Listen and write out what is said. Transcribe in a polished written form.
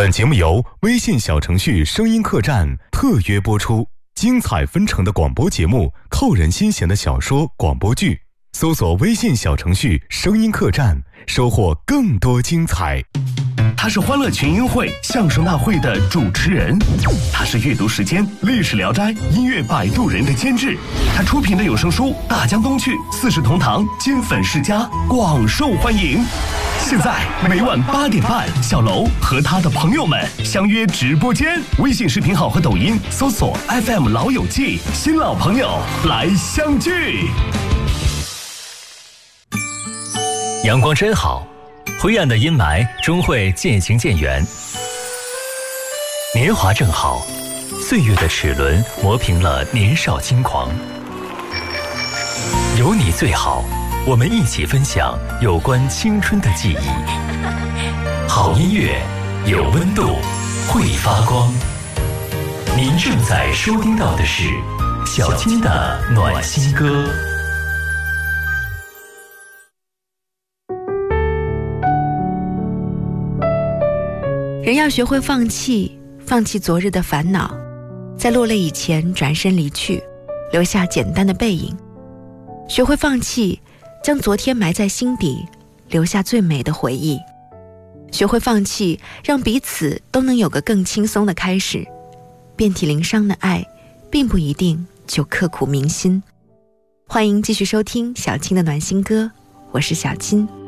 本节目由微信小程序声音客栈特约播出，精彩纷呈的广播节目，扣人心弦的小说广播剧，搜索微信小程序声音客栈，收获更多精彩。 他是欢乐群英会相声大会的主持人，他是阅读时间历史聊斋音乐摆渡人的监制，他出品的有声书大江东去四世同堂金粉世家广受欢迎。现在每晚8点半，小楼和他的朋友们相约直播间，微信视频号和抖音搜索 FM 老友记，新老朋友来相聚。 阳光真好，灰暗的阴霾终会渐行渐远。年华正好，岁月的齿轮磨平了年少轻狂。有你最好，我们一起分享有关青春的记忆。好音乐，有温度，会发光。您正在收听到的是小金的暖心歌。 人要学会放弃，放弃昨日的烦恼，在落泪以前转身离去，留下简单的背影。学会放弃，将昨天埋在心底，留下最美的回忆。学会放弃，让彼此都能有个更轻松的开始。遍体鳞伤的爱，并不一定就刻骨铭心。欢迎继续收听小青的暖心歌，我是小青。